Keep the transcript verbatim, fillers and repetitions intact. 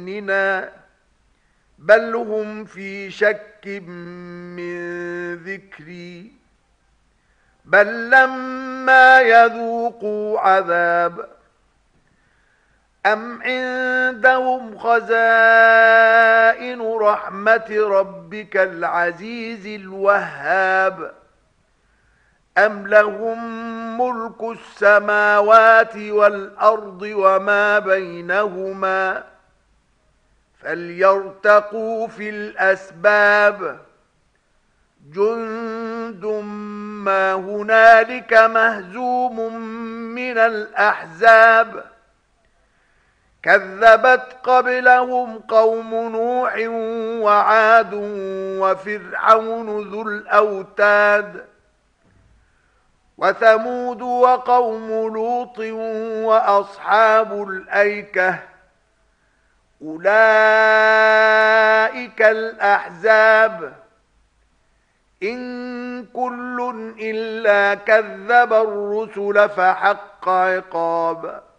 بأعيننا بل هم في شك من ذكري بل لما يذوقوا عذاب أم عندهم خزائن رحمة ربك العزيز الوهاب أم لهم ملك السماوات والأرض وما بينهما فليرتقوا في الأسباب جند ما هنالك مهزوم من الأحزاب كذبت قبلهم قوم نوح وعاد وفرعون ذو الأوتاد وثمود وقوم لوط وأصحاب الأيكة أولئك الأحزاب إن كل إلا كذب الرسل فحق عقاب